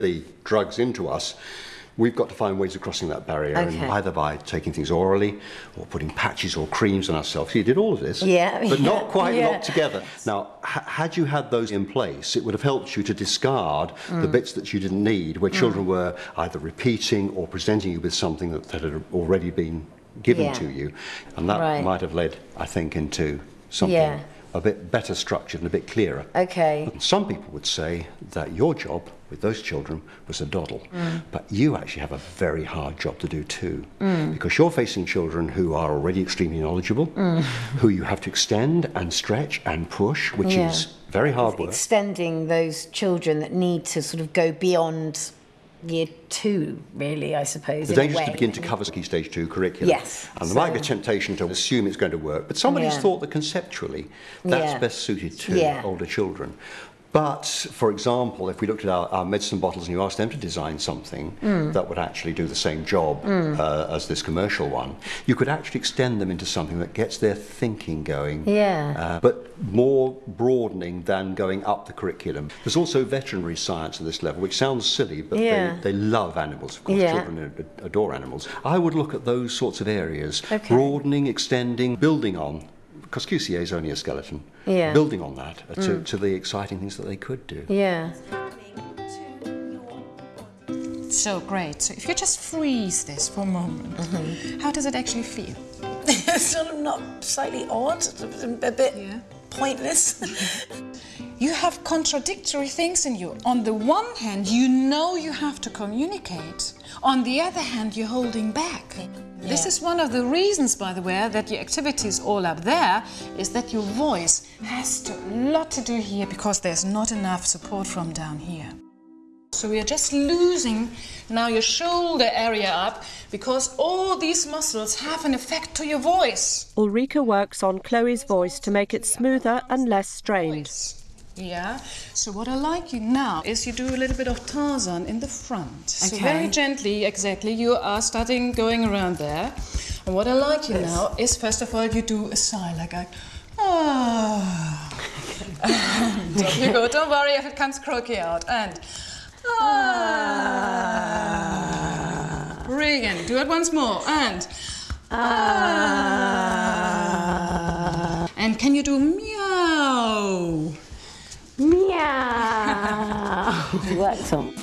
the drugs into us, we've got to find ways of crossing that barrier, and either by taking things orally or putting patches or creams on ourselves. You did all of this, but not quite locked together. Now, had you had those in place, it would have helped you to discard the bits that you didn't need, where children were either repeating or presenting you with something that had already been given to you. And that might have led, I think, into something a bit better structured and a bit clearer. And some people would say that your job with those children was a doddle, but you actually have a very hard job to do too, because you're facing children who are already extremely knowledgeable, who you have to extend and stretch and push, which is very hard work. Extending those children that need to sort of go beyond year 2, really, I suppose. The danger is to begin to cover Key Stage 2 curriculum. And there might be a temptation to assume it's going to work, but somebody's thought that conceptually that's best suited to older children. But, for example, if we looked at our medicine bottles and you asked them to design something that would actually do the same job as this commercial one, you could actually extend them into something that gets their thinking going, but more broadening than going up the curriculum. There's also veterinary science at this level, which sounds silly, but they love animals. Of course, children adore animals. I would look at those sorts of areas, broadening, extending, building on. Because QCA is only a skeleton, building on that to the exciting things that they could do. So great. So if you just freeze this for a moment, how does it actually feel? Sort of not slightly odd, a bit pointless. You have contradictory things in you. On the one hand, you know you have to communicate. On the other hand, you're holding back. This is one of the reasons, by the way, that your activity is all up there, is that your voice has a lot to do here because there's not enough support from down here. So we are just losing now your shoulder area up because all these muscles have an effect to your voice. Ulrika works on Chloe's voice to make it smoother and less strained. So what I like you now is you do a little bit of Tarzan in the front. So very gently, you are starting going around there. And what I like you now is, first of all, you do a sigh like a and up you go. Don't worry if it comes croaky out. And brilliant. Do it once more. And and can you do meow? Meow. Works on.